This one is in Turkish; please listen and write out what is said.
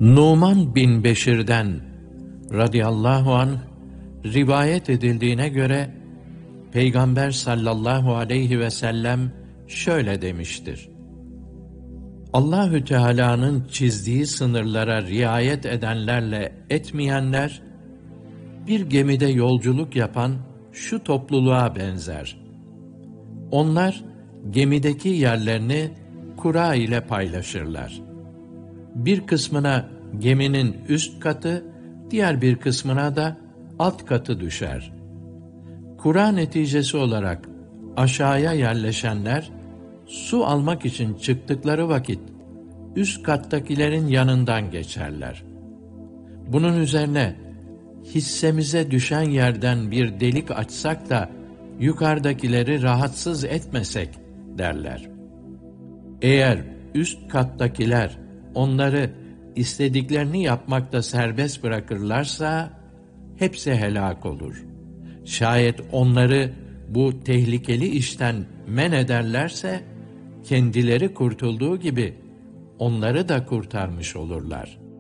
Numan bin Beşir'den radıyallahu anh rivayet edildiğine göre Peygamber sallallahu aleyhi ve sellem şöyle demiştir: Allahü Teala'nın çizdiği sınırlara riayet edenlerle etmeyenler, bir gemide yolculuk yapan şu topluluğa benzer. Onlar gemideki yerlerini kura ile paylaşırlar. Bir kısmına geminin üst katı, diğer bir kısmına da alt katı düşer. Kura neticesi olarak aşağıya yerleşenler, su almak için çıktıkları vakit üst kattakilerin yanından geçerler. Bunun üzerine hissemize düşen yerden bir delik açsak da yukarıdakileri rahatsız etmesek derler. Eğer üst kattakiler onları istediklerini yapmakta serbest bırakırlarsa hepsi helak olur. Şayet onları bu tehlikeli işten men ederlerse kendileri kurtulduğu gibi onları da kurtarmış olurlar.